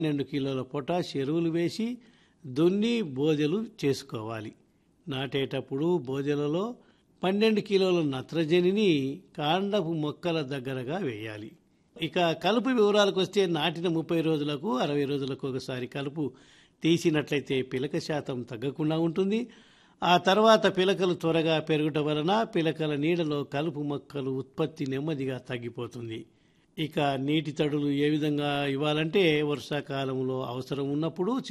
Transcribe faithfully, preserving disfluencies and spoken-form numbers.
రెండు కిలోల పొటాష్ ఎరువులు వేసి దున్ని బోదెలు చేసుకోవాలి. నాటేటప్పుడు బోదెలలో పన్నెండు కిలోల నత్రజనిని కాండపు మొక్కల దగ్గరగా వేయాలి. ఇక కలుపు వివరాలకు వస్తే నాటిన ముప్పై రోజులకు అరవై రోజులకు ఒకసారి కలుపు తీసినట్లయితే పిలక శాతం తగ్గకుండా ఉంటుంది. ఆ తర్వాత పిలకలు త్వరగా పెరుగుట వలన పిలకల నీడలో కలుపు మొక్కలు ఉత్పత్తి నెమ్మదిగా తగ్గిపోతుంది. ఇక నీటి తడులు ఏ విధంగా ఇవ్వాలంటే వర్షాకాలంలో అవసరం ఉన్నప్పుడు